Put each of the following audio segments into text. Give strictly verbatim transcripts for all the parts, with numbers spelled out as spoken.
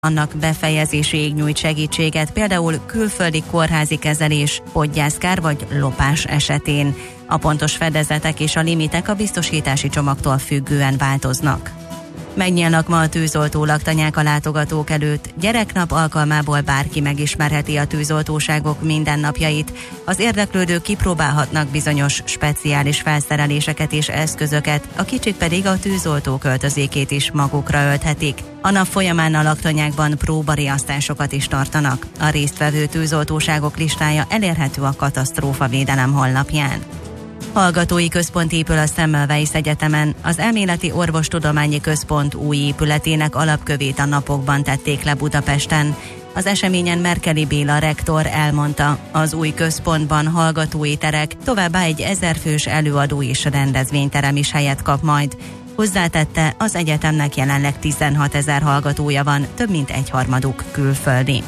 annak befejezéséig nyújt segítséget, például külföldi kórházi kezelés, podgyászkár vagy lopás esetén. A pontos fedezetek és a limitek a biztosítási csomagtól függően változnak. Megnyílnak ma a tűzoltó laktanyák a látogatók előtt. Gyereknap alkalmából bárki megismerheti a tűzoltóságok mindennapjait. Az érdeklődők kipróbálhatnak bizonyos speciális felszereléseket és eszközöket, a kicsik pedig a tűzoltó költözékét is magukra ölthetik. A nap folyamán a laktanyákban próbariasztásokat is tartanak. A résztvevő tűzoltóságok listája elérhető a Katasztrófavédelem honlapján. Hallgatói központ épül a Semmelweis Egyetemen. Az Elméleti Orvostudományi Központ új épületének alapkövét a napokban tették le Budapesten. Az eseményen Merkeli Béla rektor elmondta, az új központban hallgatói terek, továbbá egy ezerfős előadó és rendezvényterem is helyet kap majd. Hozzátette, az egyetemnek jelenleg tizenhatezer hallgatója van, több mint egyharmaduk külföldi.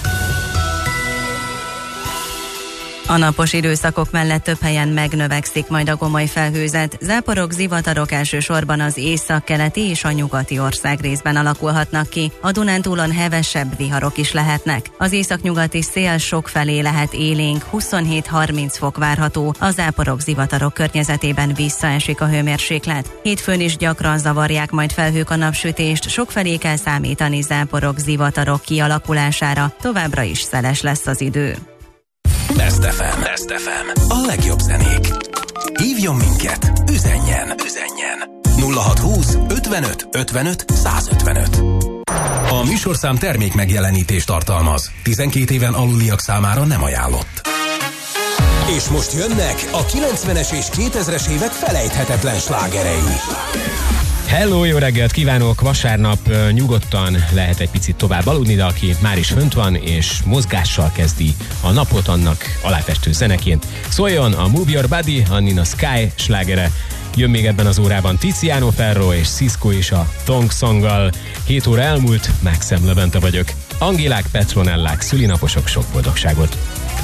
A napos időszakok mellett több helyen megnövekszik majd a gomoly felhőzet. Záporok, zivatarok elsősorban az északkeleti és a nyugati országrészben alakulhatnak ki. A Dunántúlon hevesebb viharok is lehetnek. Az északnyugati szél sokfelé lehet élénk, huszonhét-harminc fok várható. A záporok, zivatarok környezetében visszaesik a hőmérséklet. Hétfőn is gyakran zavarják majd felhők a napsütést, sokfelé kell számítani záporok, zivatarok kialakulására. Továbbra is szeles lesz az idő. Best ef em. Best ef em. A legjobb zenék. Hívjon minket, üzenjen, üzenjen. nulla hatszázhúsz ötvenöt ötvenöt százötvenöt. A műsorszám termék megjelenítést tartalmaz. tizenkét éven aluliak számára nem ajánlott. És most jönnek a kilencvenes és kétezres évek felejthetetlen slágerei. Hello, jó reggelt kívánok! Vasárnap uh, nyugodtan lehet egy picit tovább aludni, de aki már is fönt van és mozgással kezdi a napot, annak aláfestő zeneként szóljon a Move Your Body, a Nina Sky slágere. Jön még ebben az órában Tiziano Ferro és Cisco is a Thong Songgal. hét óra elmúlt, Maxem Levente vagyok. Angélák, Petronellák, szülinaposok, sok boldogságot!